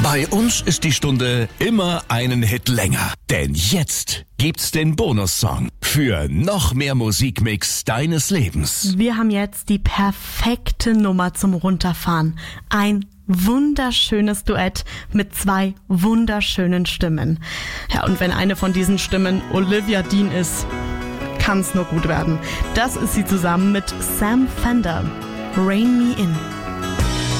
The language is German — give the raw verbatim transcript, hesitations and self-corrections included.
Bei uns ist die Stunde immer einen Hit länger. Denn jetzt gibt's den Bonussong für noch mehr Musikmix deines Lebens. Wir haben jetzt die perfekte Nummer zum Runterfahren. Ein wunderschönes Duett mit zwei wunderschönen Stimmen. Ja, und wenn eine von diesen Stimmen Olivia Dean ist, kann's nur gut werden. Das ist sie zusammen mit Sam Fender. Rain Me In.